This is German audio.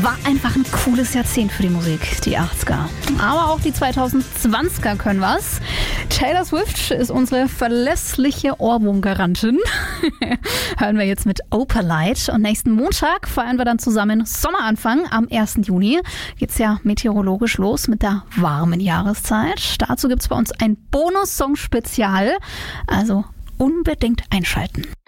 war einfach ein cooles Jahrzehnt für die Musik, die 80er. Aber auch die 2020er können was. Taylor Swift ist unsere verlässliche Ohrwurm-Garantin. Hören wir jetzt mit Opalite. Und nächsten Montag feiern wir dann zusammen Sommeranfang. Am 1. Juni geht's ja meteorologisch los mit der warmen Jahreszeit. Dazu gibt's bei uns ein Bonus-Song-Spezial. Also unbedingt einschalten.